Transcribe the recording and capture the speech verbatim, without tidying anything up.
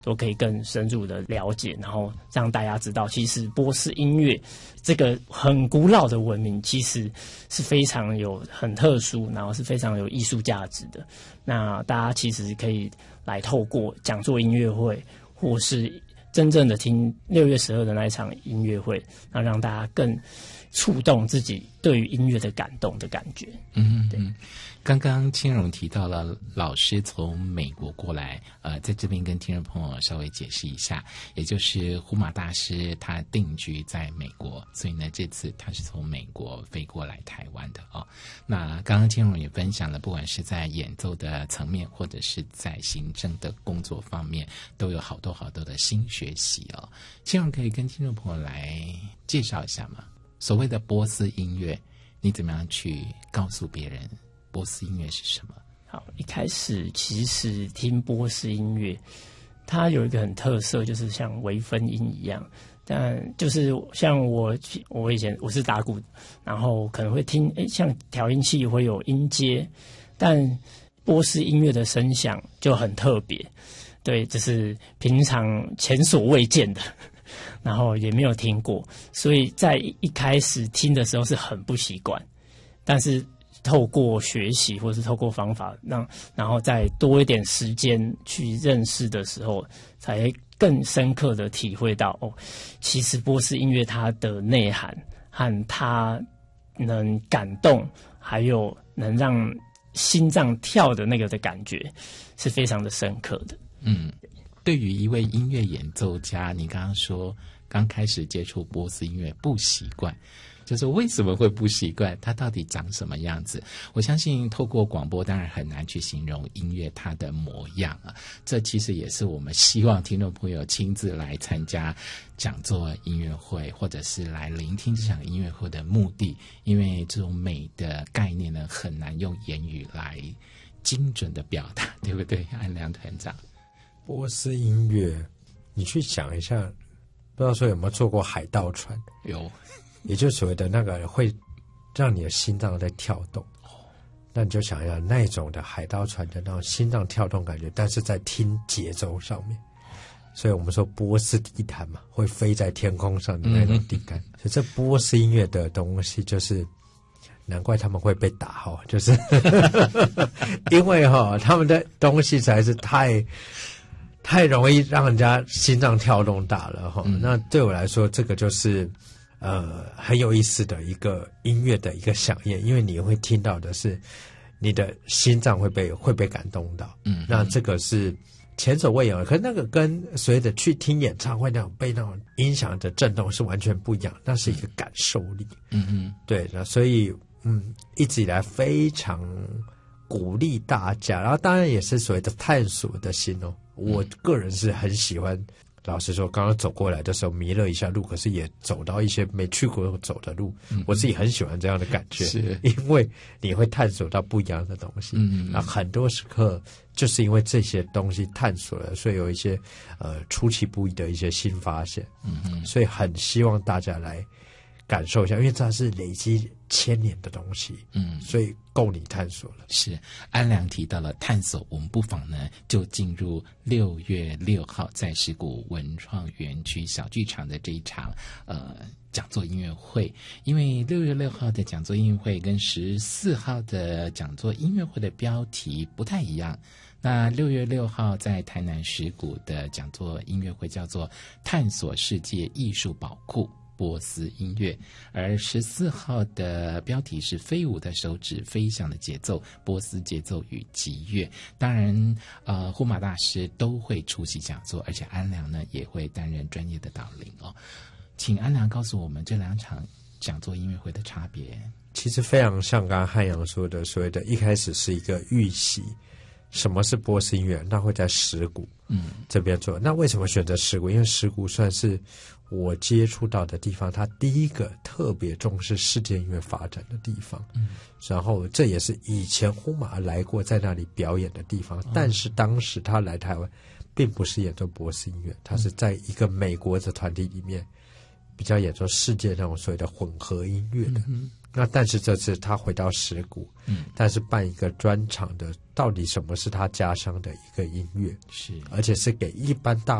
都可以更深入的了解，然后让大家知道，其实波斯音乐这个很古老的文明，其实是非常有很特殊，然后是非常有艺术价值的。那大家其实可以来透过讲座音乐会，或是真正的听六月十二的那一场音乐会，那让大家更触动自己对于音乐的感动的感觉。 嗯，对。刚刚千荣提到了老师从美国过来，呃，在这边跟听众朋友稍微解释一下，也就是胡马大师他定居在美国，所以呢，这次他是从美国飞过来台湾的哦。那刚刚千荣也分享了，不管是在演奏的层面，或者是在行政的工作方面，都有好多好多的新学习哦。千荣可以跟听众朋友来介绍一下吗？所谓的波斯音乐，你怎么样去告诉别人波斯音乐是什么？ 好，一开始其实听波斯音乐，它有一个很特色，就是像微分音一样。但就是像我，我以前我是打鼓，然后可能会听，诶，像调音器会有音阶，但波斯音乐的声响就很特别，对，就是平常前所未见的。然后也没有听过，所以在一开始听的时候是很不习惯，但是透过学习或是透过方法让，然后再多一点时间去认识的时候，才更深刻的体会到哦，其实波斯音乐它的内涵和它能感动，还有能让心脏跳的那个的感觉是非常的深刻的。 嗯。对于一位音乐演奏家，你刚刚说刚开始接触波斯音乐不习惯，就是为什么会不习惯？它到底长什么样子？我相信透过广播当然很难去形容音乐它的模样啊。这其实也是我们希望听众朋友亲自来参加讲座音乐会，或者是来聆听这场音乐会的目的。因为这种美的概念呢，很难用言语来精准的表达，对不对？安良团长。 波斯音乐，你去想一下，不知道说有没有坐过海盗船？ 有， 也就是所谓的那个会让你的心脏在跳动。那你就想一下那种的海盗船的那种心脏跳动感觉，但是在听节奏上面。所以我们说波斯地毯嘛，会飞在天空上的那种地毯。嗯、所以这波斯音乐的东西就是。难怪他们会被打哈，就是因为哈他们的东西实在是太太容易让人家心脏跳动大了哈。嗯、那对我来说，这个就是呃很有意思的一个音乐的一个响应，因为你会听到的是你的心脏会被会被感动到。嗯，那这个是前所未有的，可是那个跟所谓的去听演唱会那种被那种音响的震动是完全不一样，那是一个感受力。嗯嗯，对，那所以。嗯，一直以来非常鼓励大家，然后当然也是所谓的探索的心哦。我个人是很喜欢，老实说，刚刚走过来的时候迷了一下路，可是也走到一些没去过走的路，嗯、我自己很喜欢这样的感觉，是因为你会探索到不一样的东西。嗯嗯，那很多时刻就是因为这些东西探索了，所以有一些呃出其不意的一些新发现。嗯嗯，所以很希望大家来感受一下，因为这是累积千年的东西，嗯，所以够你探索了。 是安良提到了探索，我们不妨呢就进入六月六号在石鼓文创园区小剧场的这一场呃讲座音乐会。因为六月六号的讲座音乐会跟十四号的讲座音乐会的标题不太一样。那六月六号在台南石鼓的讲座音乐会叫做探索世界艺术宝库波斯音乐，而十四号的标题是飞舞的手指，飞翔的节奏，波斯节奏与吉乐。当然呃，胡马大师都会出席讲座，而且安良呢也会担任专业的导领哦。请安良告诉我们这两场讲座音乐会的差别。 其实非常像刚刚汉阳说的，所谓的一开始是一个预习什么是波斯音乐，那会在石鼓嗯这边做。那为什么选择石鼓？因为石鼓算是我接触到的地方，它第一个特别重视世界音乐发展的地方。嗯，然后这也是以前胡马来过在那里表演的地方，嗯、但是当时他来台湾并不是演奏波斯音乐，他是在一个美国的团体里面比较演奏世界那种所谓的混合音乐的。嗯、 那但是这次他回到石鼓， 嗯， 但是办一个专场的，到底什么是他家乡的一个音乐， 是， 而且是给一般大